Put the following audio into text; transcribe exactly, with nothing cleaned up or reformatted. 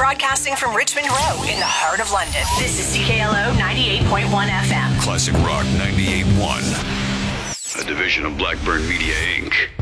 broadcasting from Richmond Road in the heart of London. This is C K L O ninety-eight point one F M. Classic Rock ninety-eight point one. A division of Blackburn Media, Incorporated